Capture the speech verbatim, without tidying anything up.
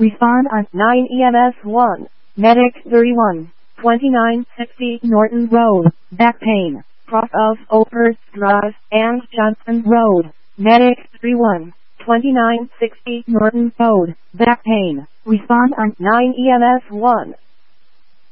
Respond on nine E M S one. Medic thirty-one, twenty-nine sixty Norton Road, back pain, cross of Opers Drive and Johnson Road. Medic thirty-one, twenty-nine sixty Norton Road, back pain. Respond on nine E M S one.